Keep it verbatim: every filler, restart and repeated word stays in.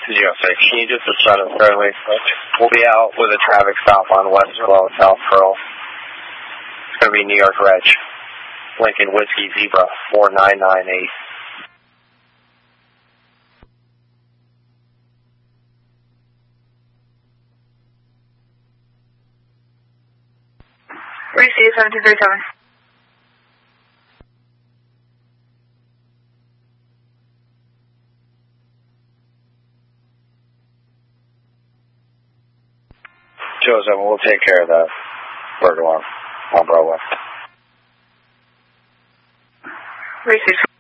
zero six, can you just assign us fairly? We'll be out with a traffic stop on West Willow, South Pearl. It's going to be New York Reg. Lincoln Whiskey Zebra four nine nine eight. Receive seven two three seven. Joseph, we'll take care of that burglar on Broadway. Receive.